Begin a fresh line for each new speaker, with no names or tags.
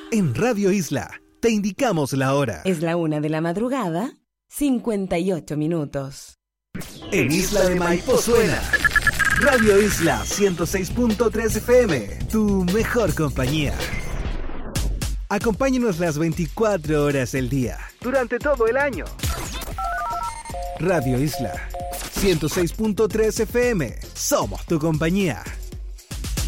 En Radio Isla te indicamos la hora.
Es la 1 de la madrugada, 58 minutos.
En Isla de Maipo suena Radio Isla 106.3 FM, tu mejor compañía. Acompáñanos las 24 horas del día, durante todo el año. Radio Isla 106.3 FM, somos tu compañía.